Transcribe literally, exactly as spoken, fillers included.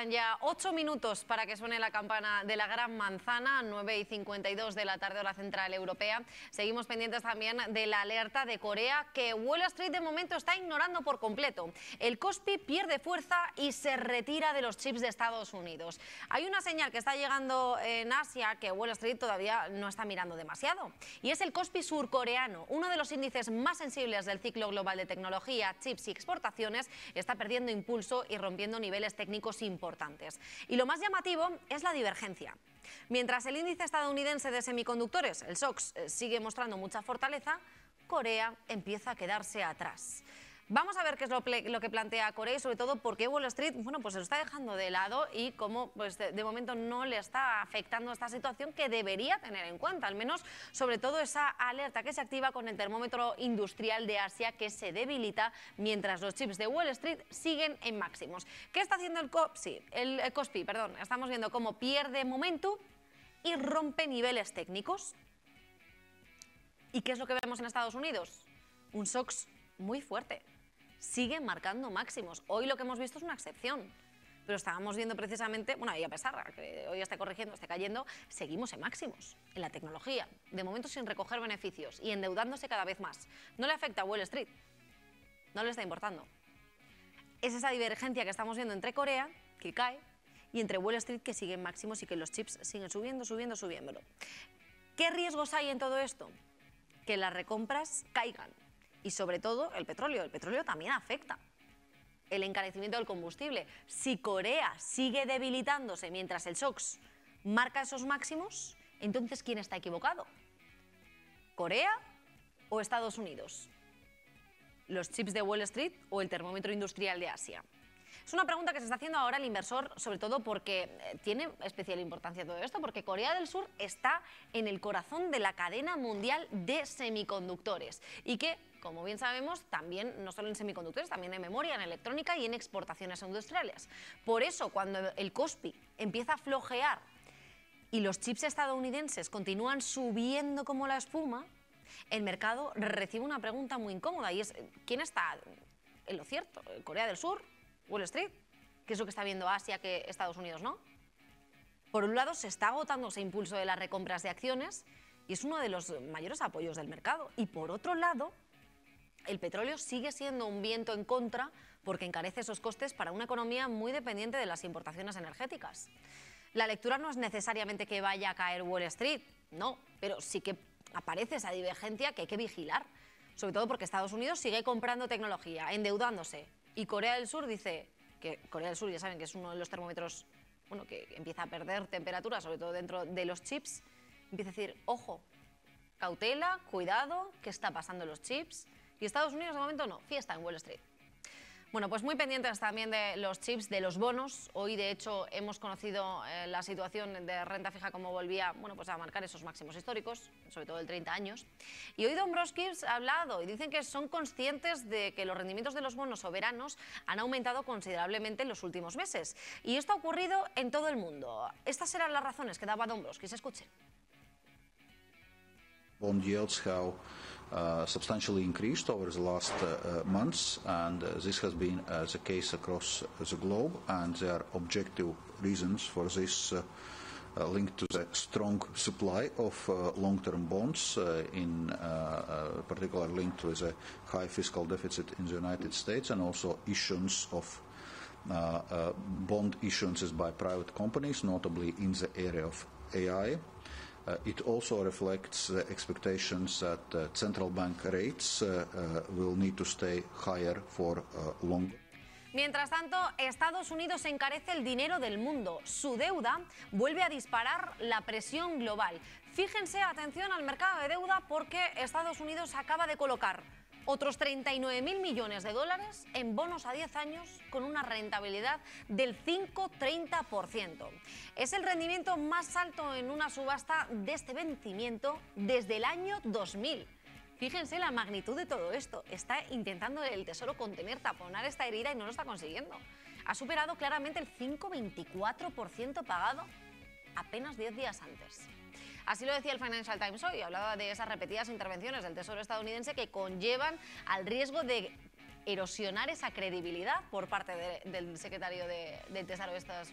Quedan ya ocho minutos para que suene la campana de la Gran Manzana, nueve y cincuenta y dos de la tarde hora central europea. Seguimos pendientes también de la alerta de Corea que Wall Street de momento está ignorando por completo. El Kospi pierde fuerza y se retira de los chips de Estados Unidos. Hay una señal que está llegando en Asia que Wall Street todavía no está mirando demasiado. Y es el Kospi surcoreano, uno de los índices más sensibles del ciclo global de tecnología, chips y exportaciones, está perdiendo impulso y rompiendo niveles técnicos importantes. Y lo más llamativo es la divergencia. Mientras el índice estadounidense de semiconductores, el S O X, sigue mostrando mucha fortaleza, Corea empieza a quedarse atrás. Vamos a ver qué es lo, lo que plantea Corea y sobre todo por qué Wall Street, bueno, pues se lo está dejando de lado y cómo pues de, de momento no le está afectando esta situación que debería tener en cuenta, al menos sobre todo esa alerta que se activa con el termómetro industrial de Asia que se debilita mientras los chips de Wall Street siguen en máximos. ¿Qué está haciendo el Kospi? El, el Kospi, perdón, estamos viendo cómo pierde momentum y rompe niveles técnicos. ¿Y qué es lo que vemos en Estados Unidos? Un S O X muy fuerte. Sigue marcando máximos. Hoy lo que hemos visto es una excepción, pero estábamos viendo precisamente, bueno, y a pesar de que hoy esté corrigiendo, esté cayendo, seguimos en máximos en la tecnología, de momento sin recoger beneficios y endeudándose cada vez más. No le afecta a Wall Street, no le está importando. Es esa divergencia que estamos viendo entre Corea, que cae, y entre Wall Street, que sigue en máximos y que los chips siguen subiendo, subiendo, subiendo. ¿Qué riesgos hay en todo esto? Que las recompras caigan. Y sobre todo el petróleo. El petróleo también afecta. El encarecimiento del combustible. Si Corea sigue debilitándose mientras el S O X marca esos máximos, entonces ¿quién está equivocado? ¿Corea o Estados Unidos? ¿Los chips de Wall Street o el termómetro industrial de Asia? Es una pregunta que se está haciendo ahora el inversor, sobre todo porque tiene especial importancia todo esto, porque Corea del Sur está en el corazón de la cadena mundial de semiconductores y que, como bien sabemos, también no solo en semiconductores, también en memoria, en electrónica y en exportaciones industriales. Por eso, cuando el Kospi empieza a flojear y los chips estadounidenses continúan subiendo como la espuma, el mercado recibe una pregunta muy incómoda y es ¿quién está en lo cierto? ¿Corea del Sur? ¿Wall Street? ¿Qué es lo que está viendo Asia que Estados Unidos no? Por un lado, se está agotando ese impulso de las recompras de acciones y es uno de los mayores apoyos del mercado. Y por otro lado, el petróleo sigue siendo un viento en contra porque encarece esos costes para una economía muy dependiente de las importaciones energéticas. La lectura no es necesariamente que vaya a caer Wall Street, no, pero sí que aparece esa divergencia que hay que vigilar, sobre todo porque Estados Unidos sigue comprando tecnología, endeudándose, y Corea del Sur dice que Corea del Sur ya saben que es uno de los termómetros, bueno, que empieza a perder temperatura, sobre todo dentro de los chips, empieza a decir, ojo, cautela, cuidado, ¿qué está pasando en los chips? Y Estados Unidos de momento no, fiesta en Wall Street. Bueno, pues muy pendientes también de los chips, de los bonos. Hoy, de hecho, hemos conocido eh, la situación de renta fija como volvía, bueno, pues a marcar esos máximos históricos, sobre todo el treinta años. Y hoy Dombrovskis ha hablado y dicen que son conscientes de que los rendimientos de los bonos soberanos han aumentado considerablemente en los últimos meses. Y esto ha ocurrido en todo el mundo. Estas eran las razones que daba Dombrovskis. Escuchen. Bond yields have uh, substantially increased over the last uh, uh, months, and uh, this has been uh, the case across uh, the globe, and there are objective reasons for this uh, uh, linked to the strong supply of uh, long-term bonds, uh, in uh, uh, particular linked with a high fiscal deficit in the United States, and also issuance of uh, uh, bond issuances by private companies, notably in the area of A I. Uh, it also reflects the expectations that uh, central bank rates uh, uh, will need to stay higher for uh, longer. Mientras tanto, Estados Unidos encarece el dinero del mundo. Su deuda vuelve a disparar la presión global. Fíjense, atención al mercado de deuda porque Estados Unidos acaba de colocar otros treinta y nueve mil millones de dólares en bonos a diez años con una rentabilidad del cinco coma treinta por ciento. Es el rendimiento más alto en una subasta de este vencimiento desde el año dos mil. Fíjense la magnitud de todo esto. Está intentando el Tesoro contener, taponar esta herida y no lo está consiguiendo. Ha superado claramente el cinco coma veinticuatro por ciento pagado apenas diez días antes. Así lo decía el Financial Times hoy, hablaba de esas repetidas intervenciones del Tesoro estadounidense que conllevan al riesgo de erosionar esa credibilidad por parte de, del secretario de, del Tesoro de Estados Unidos.